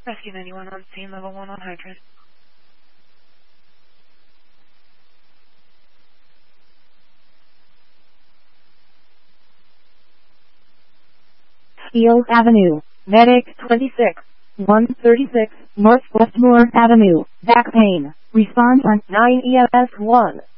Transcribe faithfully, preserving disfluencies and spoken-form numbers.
Rescue ninety-one on scene, level one on hydrant. Eels Avenue, Medic twenty-six, one thirty-six, North Westmore Avenue, back pain. Response on nine E M S one.